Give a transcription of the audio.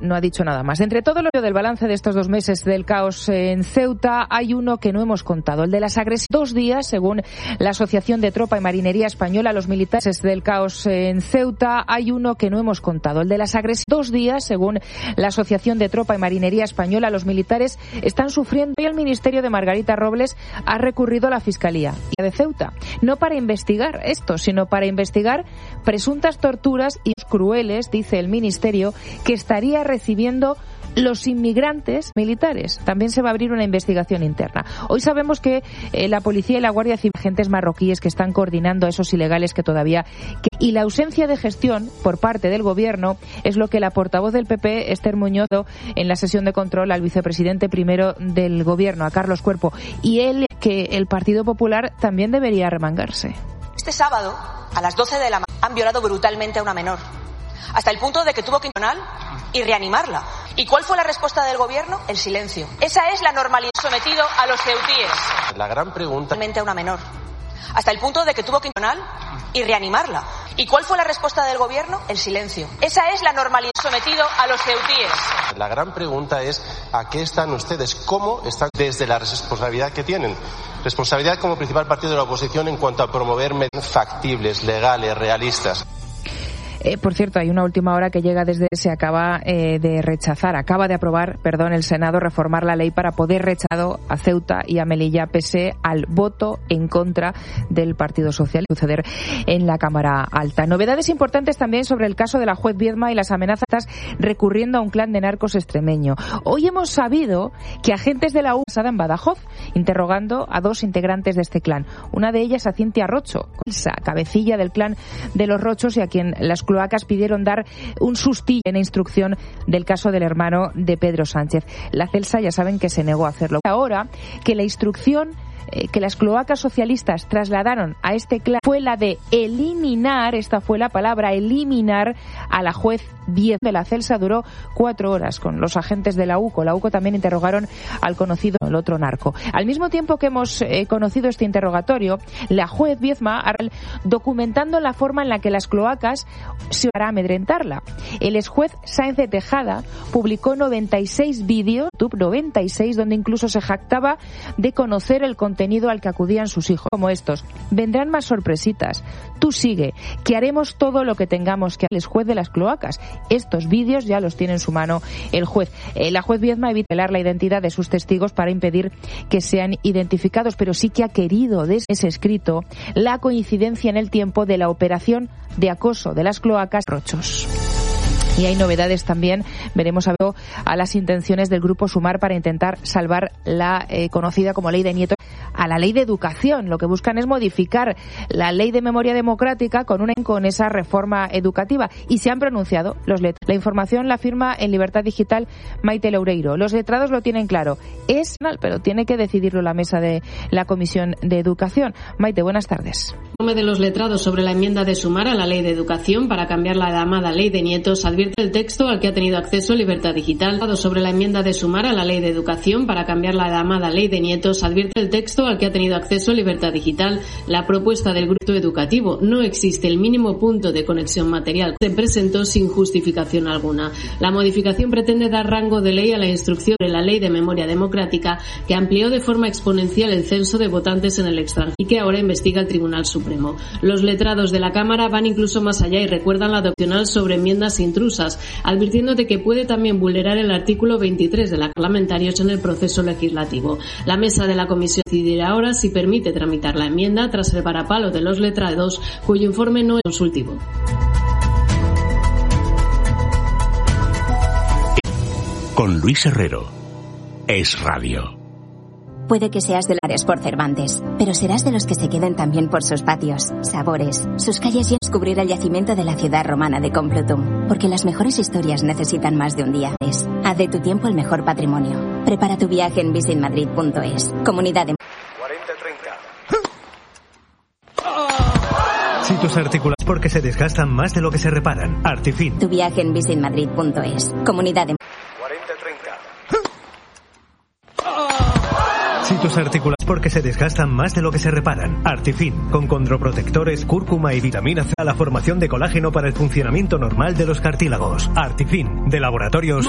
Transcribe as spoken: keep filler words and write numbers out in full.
no ha dicho nada más. Entre todo lo del balance de estos dos meses del caos en Ceuta, hay uno que no hemos contado, el de las agresiones. Dos días, según la Asociación de Tropa y Marinería Española, los militares del caos en Ceuta, hay uno que no hemos contado, el de las agresiones. Dos días, según la Asociación de Tropa y Marinería Española, los militares están sufriendo y el Ministerio de Margarita Robles ha recurrido a la Fiscalía de Ceuta, no para investigar esto, sino para investigar presuntas torturas y crueles, dice el Ministerio, que estaría recibiendo los inmigrantes militares. También se va a abrir una investigación interna. Hoy sabemos que eh, la policía y la Guardia Civil, agentes marroquíes que están coordinando a esos ilegales que todavía... Que, y la ausencia de gestión por parte del Gobierno es lo que la portavoz del P P, Esther Muñoz, en la sesión de control al vicepresidente primero del Gobierno, a Carlos Cuerpo, y él que el Partido Popular también debería remangarse. Este sábado, a las doce de la mañana, han violado brutalmente a una menor, hasta el punto de que tuvo que internar y reanimarla. ¿Y cuál fue la respuesta del Gobierno? El silencio. Esa es la normalidad sometido a los ceutíes. La gran pregunta... a una menor, hasta el punto de que tuvo que internar y reanimarla. ¿Y cuál fue la respuesta del Gobierno? El silencio. Esa es la normalidad sometido a los ceutíes. La gran pregunta es ¿a qué están ustedes? ¿Cómo están desde la responsabilidad que tienen? Responsabilidad como principal partido de la oposición en cuanto a promover medidas factibles, legales, realistas. Eh, por cierto, hay una última hora que llega desde se acaba eh, de rechazar, acaba de aprobar, perdón, el Senado reformar la ley para poder rechazar a Ceuta y a Melilla pese al voto en contra del Partido Social suceder en la Cámara Alta. Novedades importantes también sobre el caso de la juez Viedma y las amenazas recurriendo a un clan de narcos extremeño. Hoy hemos sabido que agentes de la U en Badajoz interrogando a dos integrantes de este clan. Una de ellas a Cintia Rocho, cabecilla del clan de los Rochos y a quien las cloacas pidieron dar un sustillo en la instrucción del caso del hermano de Pedro Sánchez. La Celsa ya saben que se negó a hacerlo. Ahora que la instrucción eh, que las cloacas socialistas trasladaron a este clan fue la de eliminar, esta fue la palabra, eliminar a la juez Viedma. De la Celsa duró cuatro horas con los agentes de la UCO. La UCO también interrogaron al conocido, el otro narco. Al mismo tiempo que hemos eh, conocido este interrogatorio, la juez Viedma documentando la forma en la que las cloacas se hará amedrentarla. El exjuez Sáenz de Tejada publicó noventa y seis vídeos, noventa y seis, donde incluso se jactaba de conocer el contenido al que acudían sus hijos, como estos. Vendrán más sorpresitas. Tú sigue, que haremos todo lo que tengamos que hacer. El juez de las cloacas. Estos vídeos ya los tiene en su mano el juez. Eh, la juez Viedma evita revelar la identidad de sus testigos para impedir que sean identificados, pero sí que ha querido desde ese escrito la coincidencia en el tiempo de la operación de acoso de las cloacas Rochos. Y hay novedades también, veremos a, ver a las intenciones del Grupo Sumar para intentar salvar la eh, conocida como Ley de Nietos a la Ley de Educación. Lo que buscan es modificar la Ley de Memoria Democrática con una con esa reforma educativa. Y se han pronunciado los letrados. La información la firma en Libertad Digital Maite Loureiro. Los letrados lo tienen claro. Es mal, pero tiene que decidirlo la mesa de la Comisión de Educación. Maite, buenas tardes. El informe de los letrados sobre la enmienda de Sumar a la Ley de Educación para cambiar la llamada Ley de Nietos advierte el texto al que ha tenido acceso Libertad Digital. Sobre la enmienda de Sumar a la Ley de Educación para cambiar la llamada Ley de Nietos advierte el texto al que ha tenido acceso Libertad Digital. La propuesta del grupo educativo no existe el mínimo punto de conexión material. Se presentó sin justificación alguna. La modificación pretende dar rango de ley a la instrucción de la Ley de Memoria Democrática que amplió de forma exponencial el censo de votantes en el extranjero y que ahora investiga el Tribunal Supremo. Los letrados de la Cámara van incluso más allá y recuerdan la adopcional sobre enmiendas intrusas, advirtiendo de que puede también vulnerar el artículo veintitrés de la parlamentarios en el proceso legislativo. La mesa de la comisión decidirá ahora si permite tramitar la enmienda tras el varapalo de los letrados, cuyo informe no es consultivo. Con Luis Herrero. Es Radio. Puede que seas de los por Cervantes, pero serás de los que se queden también por sus patios, sabores, sus calles y descubrir el yacimiento de la ciudad romana de Complutum. Porque las mejores historias necesitan más de un día. Haz de tu tiempo el mejor patrimonio. Prepara tu viaje en visit madrid punto es. Comunidad de... cuarenta treinta. Si tus articulaciones porque se desgastan más de lo que se reparan. Artifin. Tu viaje en visit madrid punto es. Comunidad de... cuarenta treinta. Si tus articulaciones porque se desgastan más de lo que se reparan. Artifin, con condroprotectores, cúrcuma y vitamina C a la formación de colágeno para el funcionamiento normal de los cartílagos. Artifin, de Laboratorios